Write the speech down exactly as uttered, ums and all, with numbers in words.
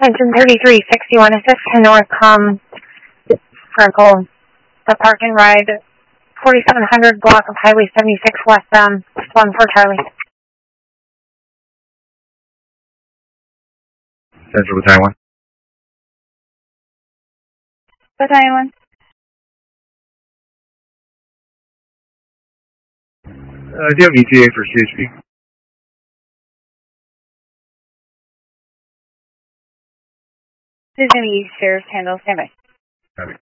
Engine thirty-three sixty-one, assist to Northcom, circle, the park and ride, forty-seven hundred block of Highway seventy-six westbound, one for Charlie. Central Battalion one. Battalion one. Uh, do you have E T A for C H P? This is going to use Sheriff's handle, stand by. Copy.